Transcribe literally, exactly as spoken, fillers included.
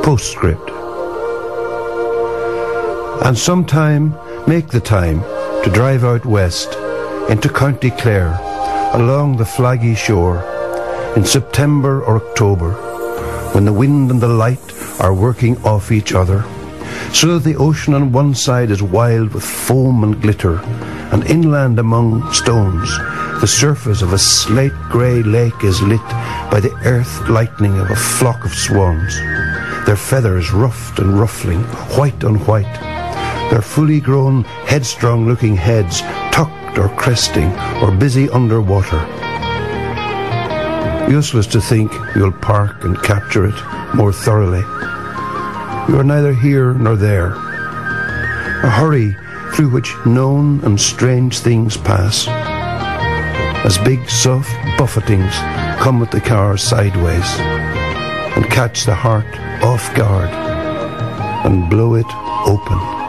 Postscript. And sometime make the time to drive out west into County Clare along the flaggy shore in September or October, when the wind and the light are working off each other, so that the ocean on one side is wild with foam and glitter, and inland among stones the surface of a slate-grey lake is lit by the earth lightning of a flock of swans, their feathers ruffed and ruffling, white on white, their fully grown, headstrong-looking heads tucked or cresting or busy under water. Useless to think you'll park and capture it more thoroughly. You are neither here nor there. A hurry through which known and strange things pass, as big soft buffetings come at the car sideways and catch the heart off guard and blow it open.